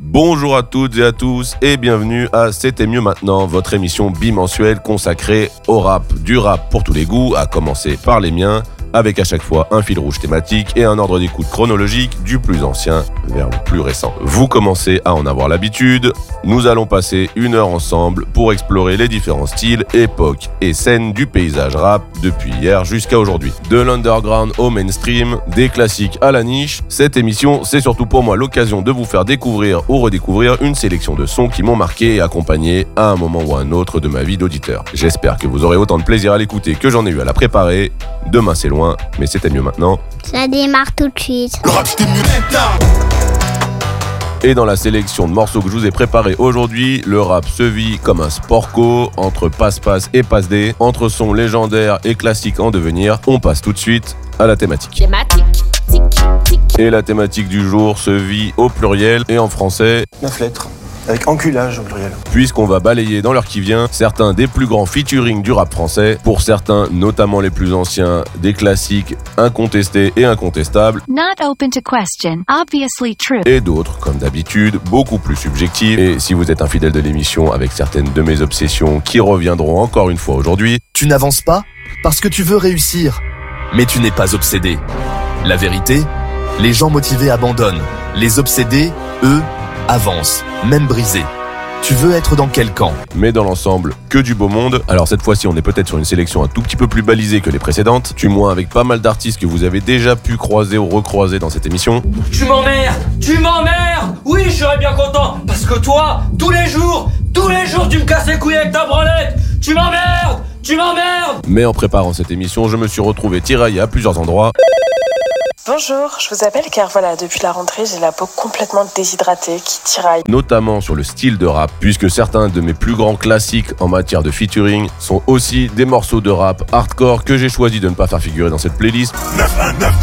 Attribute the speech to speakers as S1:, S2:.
S1: Bonjour à toutes et à tous et bienvenue à C'était mieux maintenant, votre émission bimensuelle consacrée au rap. Du rap pour tous les goûts, à commencer par les miens, avec à chaque fois un fil rouge thématique et un ordre d'écoute chronologique du plus ancien vers le plus récent. Vous commencez à en avoir l'habitude, nous allons passer 1 heure ensemble pour explorer les différents styles, époques et scènes du paysage rap depuis hier jusqu'à aujourd'hui. De l'underground au mainstream, des classiques à la niche, cette émission c'est surtout pour moi l'occasion de vous faire découvrir ou redécouvrir une sélection de sons qui m'ont marqué et accompagné à un moment ou à un autre de ma vie d'auditeur. J'espère que vous aurez autant de plaisir à l'écouter que j'en ai eu à la préparer. Demain c'est loin, mais c'était mieux maintenant.
S2: Ça démarre tout de suite.
S1: Et dans la sélection de morceaux que je vous ai préparés aujourd'hui, le rap se vit comme un sport co, entre passe-passe et passe-dé, entre sons légendaires et classiques en devenir. On passe tout de suite à la thématique. Et la thématique du jour se vit au pluriel et en français
S3: 9 lettres, avec enculage au pluriel.
S1: Puisqu'on va balayer dans l'heure qui vient certains des plus grands featuring du rap français, pour certains, notamment les plus anciens, des classiques incontestés et incontestables,
S4: Not open to question, obviously true.
S1: et d'autres, comme d'habitude, beaucoup plus subjectifs. Et si vous êtes un fidèle de l'émission avec certaines de mes obsessions qui reviendront encore une fois aujourd'hui,
S5: Tu n'avances pas parce que tu veux réussir, mais tu n'es pas obsédé. La vérité, les gens motivés abandonnent. Les obsédés, eux, avancent, même brisés. Tu veux être dans quel camp ?
S1: mais dans l'ensemble, que du beau monde. Alors cette fois-ci, on est peut-être sur une sélection un tout petit peu plus balisée que les précédentes, du moins avec pas mal d'artistes que vous avez déjà pu croiser ou recroiser dans cette émission.
S6: Tu m'emmerdes. Oui, je serais bien content. Parce que toi, tous les jours, tu me casses les couilles avec ta branlette. Tu m'emmerdes.
S1: Mais en préparant cette émission, je me suis retrouvé tiraillé à plusieurs endroits.
S7: Bonjour, je vous appelle car depuis la rentrée, j'ai la peau complètement déshydratée qui tiraille.
S1: Notamment sur le style de rap, puisque certains de mes plus grands classiques en matière de featuring sont aussi des morceaux de rap hardcore que j'ai choisi de ne pas faire figurer dans cette playlist.